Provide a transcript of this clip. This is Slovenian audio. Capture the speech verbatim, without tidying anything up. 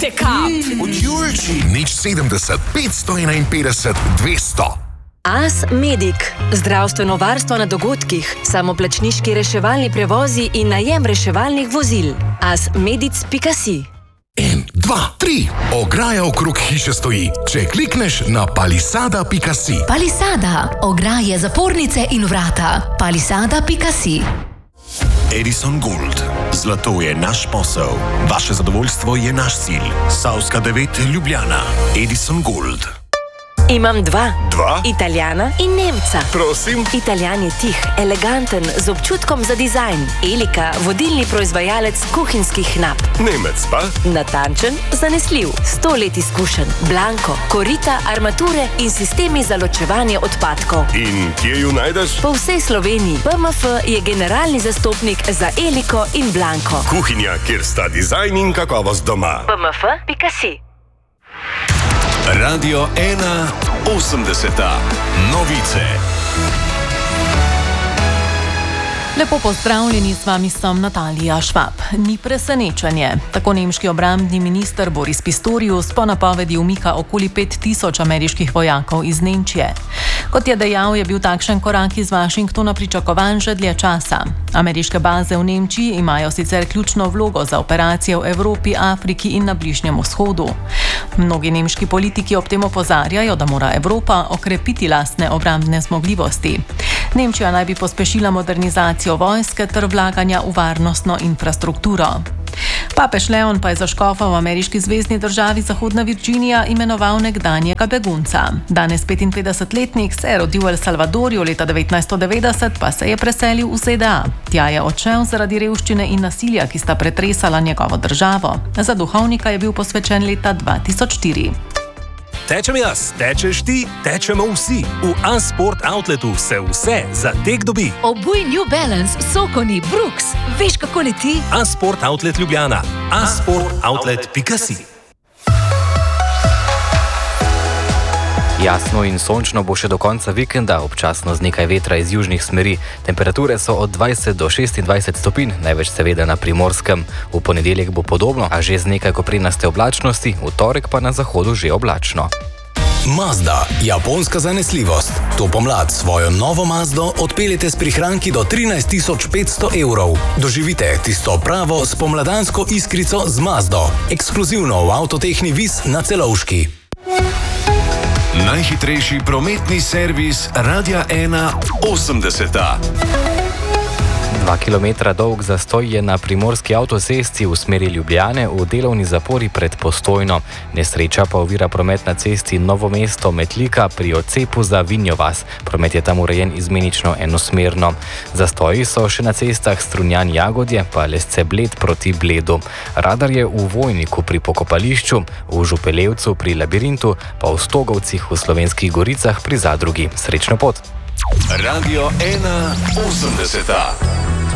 Boste kap! Od Julči! Nič sedemdeset, petsto enainpetdeset, dvesto. As Medik. Zdravstveno varstvo na dogodkih, samoplačniški reševalni prevozi in najem reševalnih vozil. asmedic pika si. En, dva, tri. Ograja okrog hiše stoji. Če klikneš na palisada pika si. Palisada. Ograje, zapornice in vrata. palisada pika si. Edison Gold. Zlato je naš posel. Vaše zadovoljstvo je naš cilj. Savska devet, Ljubljana. Edison Gold. Imam dva. Dva? Italijana in Nemca. Prosim? Italijan je tih, eleganten, z občutkom za dizajn. Elika, vodilni proizvajalec kuhinjskih nap. Nemec pa? Natančen, zanesljiv, sto let izkušen. Blanko, korita, armature in sistemi za ločevanje odpadkov. In kje ju najdeš? Po vsej Sloveniji. B M F je generalni zastopnik za Eliko in Blanko. Kuhinja, kjer sta dizajn in kakovost doma. B M F pika si. Radio ena osemdeseta. Novice. Lepo pozdravljeni, s vami sem Natalija Švab. Ni presenečenje. Tako nemški obrambni minister Boris Pistorius po napovedi umika okoli pet tisoč ameriških vojakov iz Nemčije. Kot je dejal, je bil takšen korak iz Washingtona pričakovan že dlje časa. Ameriške baze v Nemčiji imajo sicer ključno vlogo za operacije v Evropi, Afriki in na Bližnjem vzhodu. Mnogi nemški politiki ob tem opozarjajo, da mora Evropa okrepiti lastne obrambne zmogljivosti. Nemčija naj bi pospešila modernizacijo vojske ter vlaganja v varnostno infrastrukturo. Papež Leon pa je za škofa v ameriški zvezni državi Zahodna Virginija imenoval nekdanjega begunca. Danes petinpetdesetletnik se je rodil v El Salvadorju, leta devetnajststo devetdeset pa se je preselil v Z D A. Tja je odšel zaradi revščine in nasilja, ki sta pretresala njegovo državo. Za duhovnika je bil posvečen leta dva tisoč štiri. Tečem jaz, tečeš ti, tečemo vsi. V Unsport Outletu se vse za tek dobi. Obuj New Balance, Sokoni, Brooks. Veš, kako leti? Unsport Outlet Ljubljana. unsport outlet pika si. Jasno in sončno bo še do konca vikenda, občasno z nekaj vetra iz južnih smeri. Temperature so od dvajset do šestindvajset stopinj, največ seveda na Primorskem. V ponedeljek bo podobno, a že z nekaj koprenaste oblačnosti, v torek pa na zahodu že oblačno. Mazda, japonska zanesljivost. To pomlad svojo novo Mazdo odpeljete s prihranki do trinajst tisoč petsto evrov. Doživite tisto pravo spomladansko iskrico z Mazdo. Ekskluzivno v Avtotehni Vis na Celovški. Najhitrejši prometni servis Radia ena osemdeseta. Dva kilometra dolg zastoj je na primorski avtocesti v smeri Ljubljane v delovni zapori pred Postojno. Nesreča pa ovira promet na cesti Novo mesto-Metlika pri odcepu za Vinjo vas. Promet je tam urejen izmenično enosmerno. Zastoji so še na cestah Strunjan-Jagodje pa Lesce-Bled proti Bledu. Radar je v Vojniku pri Pokopališču, v Župelevcu pri Labirintu pa v Stogovcih v Slovenskih Goricah pri Zadrugi. Srečno pot! Radio ena osemdeseta.